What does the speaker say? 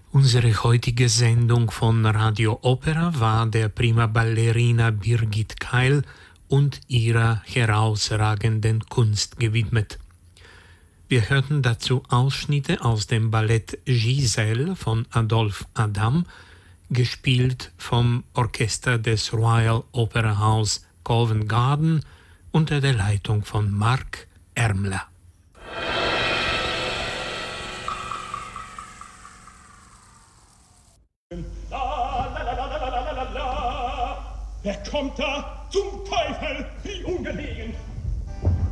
Unsere heutige Sendung von Radio Opera war der Prima Ballerina Birgit Keil und ihrer herausragenden Kunst gewidmet. Wir hörten dazu Ausschnitte aus dem Ballett Giselle von Adolphe Adam, gespielt vom Orchester des Royal Opera House Covent Garden unter der Leitung von Marc Ermler. Wer kommt da? Zum Teufel, wie ungelegen!